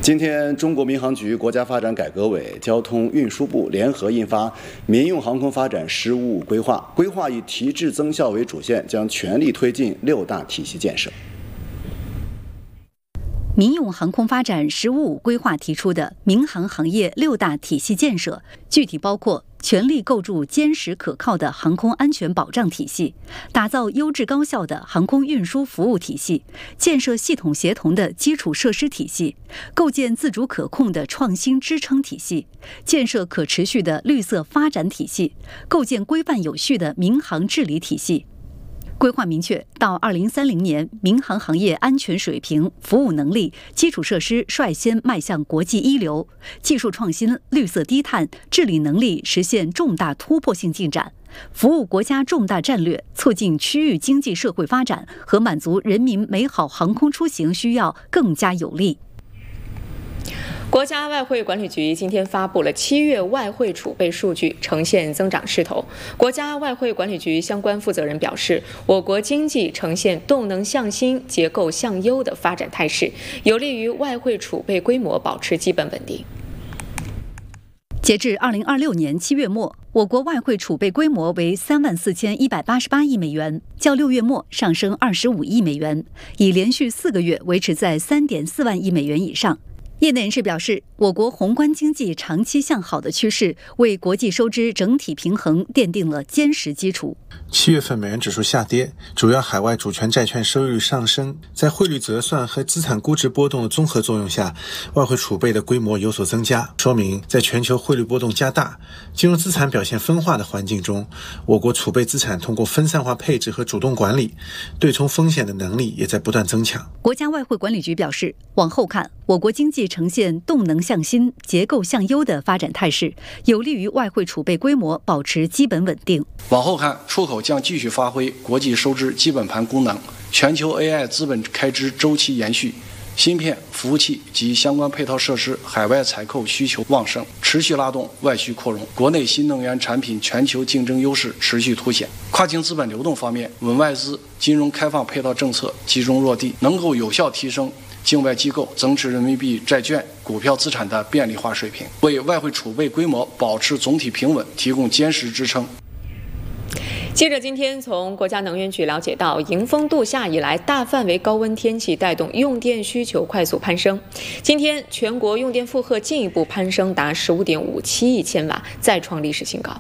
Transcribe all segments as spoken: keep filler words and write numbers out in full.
今天，中国民航局、国家发展改革委、交通运输部联合印发《民用航空发展“十五五”规划》，规划以提质增效为主线，将全力推进六大体系建设。 民用航空发展“十五五”规划提出的民航行业六大体系建设，具体包括全力构筑坚实可靠的航空安全保障体系，打造优质高效的航空运输服务体系，建设系统协同的基础设施体系，构建自主可控的创新支撑体系，建设可持续的绿色发展体系，构建规范有序的民航治理体系。规划明确，到二零三零年，民航行业安全水平、服务能力、基础设施率先迈向国际一流，技术创新、绿色低碳、治理能力实现重大突破性进展，服务国家重大战略，促进区域经济社会发展和满足人民美好航空出行需要更加有力。 国家外汇管理局今天发布了七月外汇储备数据，呈现增长势头。国家外汇管理局相关负责人表示，我国经济呈现动能向新、结构向优的发展态势，有利于外汇储备规模保持基本稳定。 截至二零二六年七月末，我国外汇储备规模为三万四千一百八十八亿美元，较六月末上升二十五亿美元，已连续四个月维持在三点四万亿美元以上。业内人士表示，我国宏观经济长期向好的趋势为国际收支整体平衡奠定了坚实基础。 七月份美元指数下跌，主要海外主权债券收益率上升，在汇率折算和资产估值波动的综合作用下，外汇储备的规模有所增加，说明在全球汇率波动加大、金融资产表现分化的环境中，我国储备资产通过分散化配置和主动管理，对冲风险的能力也在不断增强。 国家外汇管理局表示，往后看，我国经济呈现动能向新、结构向优的发展态势，有利于外汇储备规模保持基本稳定。 往后看，出口将继续发挥国际收支基本盘功能，全球 A I 资本开支周期延续，芯片、服务器及相关配套设施海外采购需求旺盛，持续拉动外需扩容，国内新能源产品全球竞争优势持续凸显。跨境资本流动方面，稳外资、金融开放配套政策集中落地，能够有效提升境外机构增持人民币债券、股票资产的便利化水平，为外汇储备规模保持总体平稳提供坚实支撑。 记者今天从国家能源局了解到，迎风度夏以来，大范围高温天气带动用电需求快速攀升。今天全国用电负荷进一步攀升达 十五点五七亿千瓦，再创历史新高。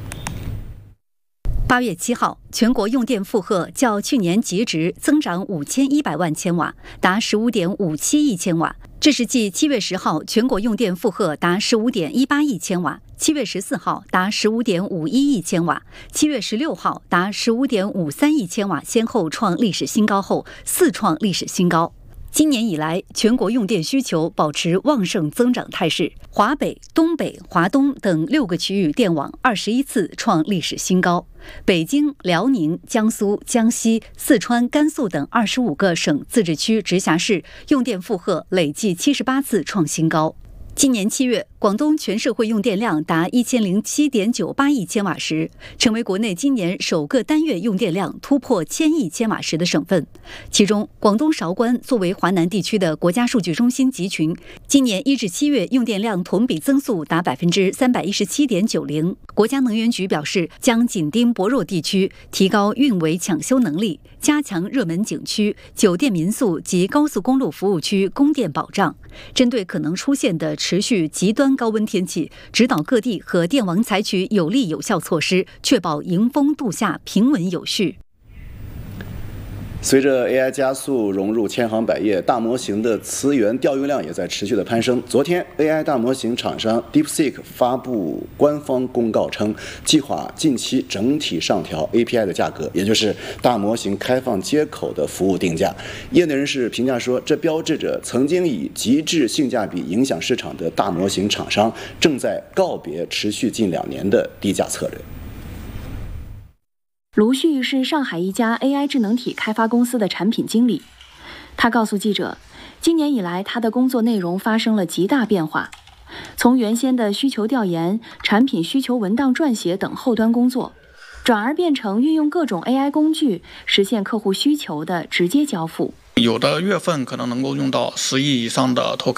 八月七号，全国用电负荷较去年极值增长五千一百万千瓦，达 十五点五七亿千瓦。这是继七月十号全国用电负荷达 十五点一八亿千瓦，七月十四号达 十五点五一亿千瓦，七月十六号达 十五点五三亿千瓦，先后创历史新高后，四创历史新高。今年以来，全国用电需求保持旺盛增长态势，华北、东北、华东等六个区域电网二十一次创历史新高，北京、辽宁、江苏、江西、四川、甘肃等二十五个省、自治区、直辖市用电负荷累计七十八次创新高。今年七月，广东全社会用电量达一千零七点九八亿千瓦时，成为国内今年首个单月用电量突破千亿千瓦时的省份。其中，广东韶关作为华南地区的国家数据中心集群，今年一至七月用电量同比增速达百分之三百一十七点九零。国家能源局表示，将紧盯薄弱地区，提高运维抢修能力，加强热门景区、酒店民宿及高速公路服务区供电保障。针对可能出现的持续极端高温天气，指导各地和电网采取有力有效措施，确保迎风度夏平稳有序。 随着 A I 加速融入千行百业，大模型的词源调用量也在持续的攀升。昨天 ，A I 大模型厂商 DeepSeek 发布官方公告称，计划近期整体上调 A P I 的价格，也就是大模型开放接口的服务定价。业内人士评价说，这标志着曾经以极致性价比影响市场的大模型厂商正在告别持续近两年的低价策略。 卢旭是上海一家 A I 智能体开发公司的产品经理，他告诉记者，今年以来他的工作内容发生了极大变化，从原先的需求调研、产品需求文档撰写等后端工作，转而变成运用各种 A I 工具实现客户需求的直接交付。 有的月份可能能够用到十亿以上的 token，